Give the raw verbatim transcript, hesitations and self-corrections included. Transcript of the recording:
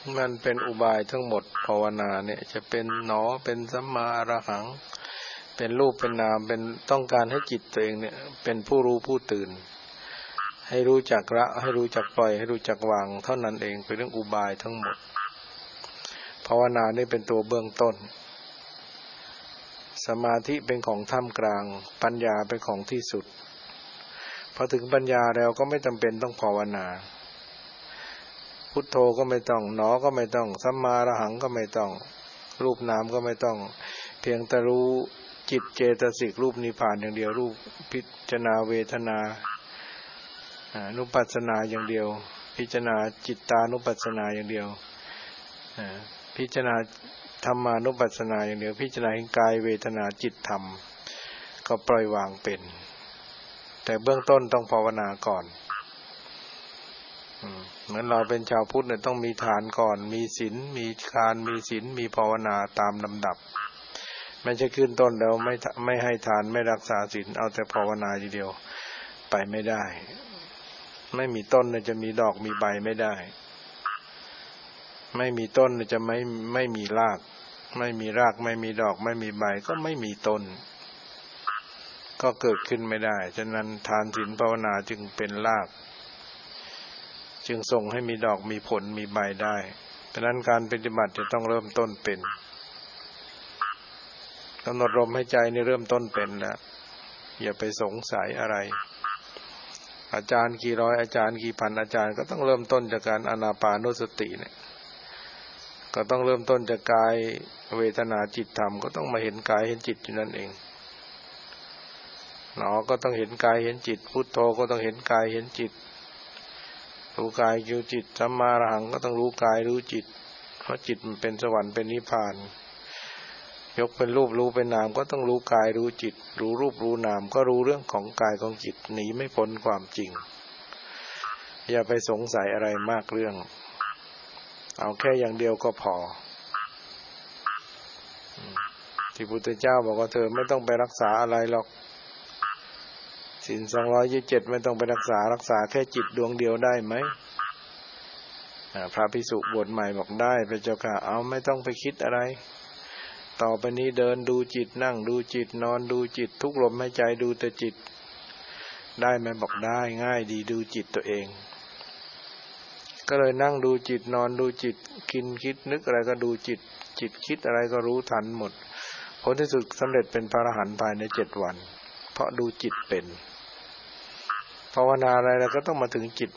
มันเป็นอุบายทั้งหมดภาวนาเนี่ยจะเป็นหนอเป็นสัมมาอรหังเป็นรูปเป็นนามเป็นต้องการให้จิตตัวเองเนี่ยเป็นผู้รู้ผู้ตื่นให้รู้จักละให้รู้จักปล่อยให้รู้จักวางเท่านั้นเองเป็นเรื่องอุบายทั้งหมดภาวนานี่เป็นตัวเบื้องต้นสมาธิเป็นของท่ามกลางปัญญาเป็นของที่สุดพอถึงปัญญาแล้วก็ไม่จำเป็นต้องภาวนาพุทโธก็ไม่ต้องหนอก็ไม่ต้องสัมมาอรหังก็ไม่ต้องรูปนามก็ไม่ต้องเพียงแต่รู้จิตเจตสิกรูปนิพพานอย่างเดียวรูปพิจารณาเวทนาอนุปัสสนาอย่างเดียวพิจารณาจิตตานุปัสสนาอย่างเดียวพิจารณาธรรมานุปัสสนาอย่างเดียวพิจารณาเห็นกายเวทนาจิตธรรมก็ปล่อยวางเป็นแต่เบื้องต้นต้องภาวนาก่อนเหมือนเราเป็นชาวพุทธเนี่ยต้องมีฐานก่อนมีศีลมีฌานมีศีลมีภาวนาตามลำดับไม่ใช่ขึ้นต้นแล้วไม่ไม่ให้ทานไม่รักษาศีลเอาแต่ภาวนาทีเดียวไปไม่ได้ไม่มีต้นจะมีดอกมีใบไม่ได้ไม่มีต้นจะไม่ไม่มีรากไม่มีรากไม่มีดอกไม่มีใบก็ไม่มีต้นก็เกิดขึ้นไม่ได้ฉะนั้นทานศีลภาวนาจึงเป็นรากจึงส่งให้มีดอกมีผลมีใบได้ฉะนั้นการปฏิบัติจะต้องเริ่มต้นเป็นกำหนดลมหายใจนี่เริ่มต้นเป็นแล้วอย่าไปสงสัยอะไรอาจารย์กี่ร้อยอาจารย์กี่พันอาจารย์ก็ต้องเริ่มต้นจากการอานาปานสติเนี่ยก็ต้องเริ่มต้นจากกายเวทนาจิตธรรมก็ต้องมาเห็นกายเห็นจิตอยู่นั่นเองหนอก็ต้องเห็นกายเห็นจิตพุทโธก็ต้องเห็นกายเห็นจิตรู้กายรู้จิตสัมมาอรหังก็ต้องรู้กายรู้จิตเพราะจิตมันเป็นสวรรค์เป็นนิพพานยกเป็นรูปรู้เป็นนามก็ต้องรู้กายรู้จิตรู้รูปรู้นามก็รู้เรื่องของกายของจิตหนีไม่พ้นความจริงอย่าไปสงสัยอะไรมากเรื่องเอาแค่อย่างเดียวก็พอที่พุทธเจ้าบอกว่าเธอไม่ต้องไปรักษาอะไรหรอกศีลสองร้อยยี่สิบเจ็ดไม่ต้องไปรักษารักษาแค่จิตดวงเดียวได้ไหมพระภิกษุบวชใหม่บอกได้พระเจ้าค่ะเอาไม่ต้องไปคิดอะไรต่อไปนี้เดินดูจิตนั่งดูจิตนอนดูจิตทุกลมหายใจดูแต่จิตได้ไหมบอกได้ง่ายดีดูจิตตัวเองก็เลยนั่งดูจิตนอนดูจิตกินคิดนึกอะไรก็ดูจิตจิตคิดอะไรก็รู้ทันหมดผลที่สุดสำเร็จเป็นพระอรหันต์ภายในเจ็ดวันเพราะดูจิตเป็นภาวนาอะไรเราก็ต้องมาถึงจิต